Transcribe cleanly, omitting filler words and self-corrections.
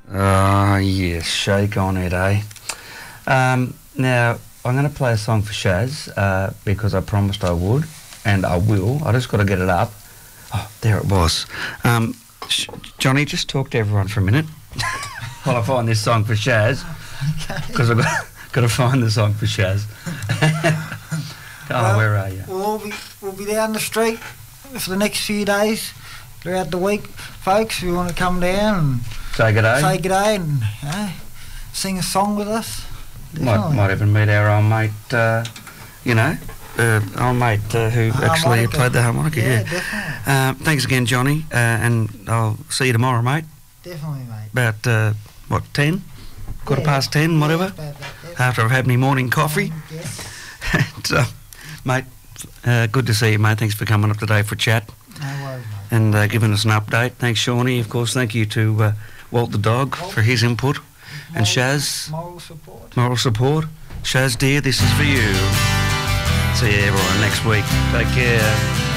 Oh, yes, shake on it, eh? Now, I'm going to play a song for Shaz because I promised I would, and I will. I just got to get it up. Oh, there it was. Johnny, just talk to everyone for a minute while I find this song for Shaz, because I've got to find the song for Shaz. Where are you? We'll be down the street for the next few days throughout the week, folks. If you want to come down and say good day, and sing a song with us. Might even meet our old mate, old mate who actually played the harmonica. Yeah, definitely. Thanks again, Johnny, and I'll see you tomorrow, mate. Definitely, mate. About 10? Quarter past 10, whatever. After I've had my morning coffee. So, mate, good to see you, mate. Thanks for coming up today for a chat. No worries, mate. And giving us an update. Thanks, Shawnee. Of course, thank you to Walt the dog for his input. And Shaz. Moral support. Moral support. Shaz, dear, this is for you. See you everyone next week. Take care.